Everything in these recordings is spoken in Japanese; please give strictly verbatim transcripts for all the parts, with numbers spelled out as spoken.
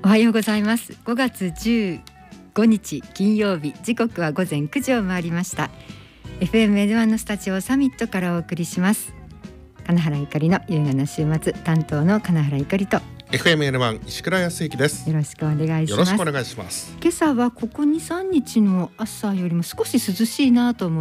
おはようございます。ごがつじゅうごにち金曜日、時刻はごぜんくじを回りました。 エフエムエヌワン のスタジオサミットからお送りします。金原ゆかりの優雅な週末、担当の金原ゆかりとエフエムエヌワン 石倉康之です。 よろしくお願いします。 よろしくお願いします。 今朝はここ にさんにちの朝よりも少し涼しいなと思って、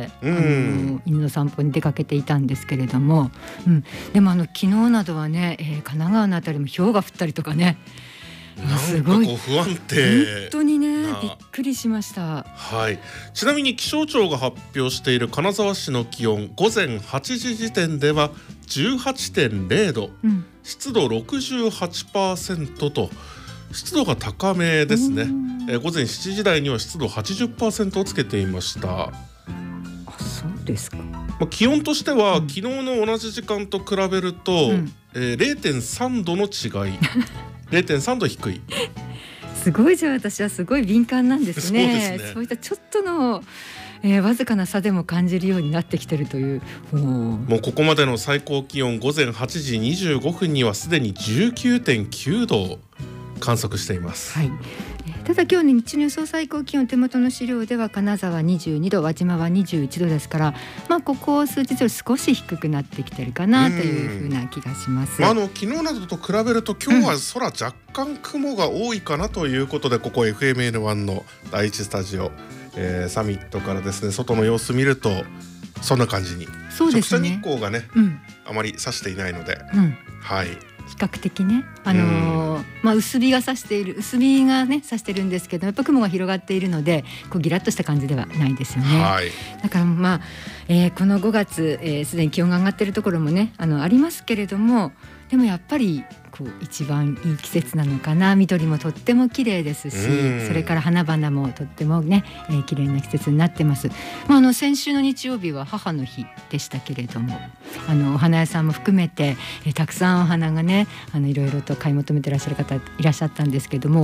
うん、あの犬の散歩に出かけていたんですけれども、うん、でもあの昨日などはね、えー、神奈川のあたりも氷が降ったりとかね、 なんかこう不安定、 本当にね、びっくりしました。 はい、ちなみに気象庁が発表している金沢市の気温、ごぜんはちじ時点では じゅうはちてんれいど、うん、湿度 ろくじゅうはちパーセント と湿度が高めですね。えー、午前しちじ台には湿度 はちじゅっパーセント をつけていました。 あ、そうですか。 まあ、気温としては、うん、昨日の同じ時間と比べると、うん、えー、れいてんさんどの違いれいてんさんど低い。 すごい。じゃあ私はすごい敏感なんですね。 そうですね。 そういったちょっとの、えー、わずかな差でも感じるようになってきてるという。 もうここまでの最高気温、ごぜんはちじにじゅうごふんにはすでに じゅうきゅうてんきゅうどを観測しています。 はい。ただ今日の日中の予想最高気温、手元の資料では金沢にじゅうにど、輪島はにじゅういちどですから、まあ、ここ数日より少し低くなってきてるかなというふうな気がします。 まあ、あの昨日などと比べると今日は空若干雲が多いかなということで、うん、ここ エフエムエヌワン のだいいちスタジオ、えー、サミットからですね、外の様子見るとそんな感じに、 そうですね、 直射日光がね、うん、あまり差していないので、うん、はい、 比較的ね、あのーまあ、薄日が差している薄日がね差してるんですけど、やっぱ雲が広がっているので、こうギラッとした感じではないですよね。はい、だからまあ、えー、このごがつ、えー、すでに気温が上がっているところもね、あのありますけれども、でもやっぱりこう一番いい季節なのかな。緑もとっても綺麗ですし、それから花々もとってもね、えー、綺麗な季節になってます。まあ、あの先週の日曜日は母の日でしたけれども、あのお花屋さんも含めて、えー、たくさんお花がね、あのいろいろと買い求めてらっしゃる方いらっしゃったんですけども、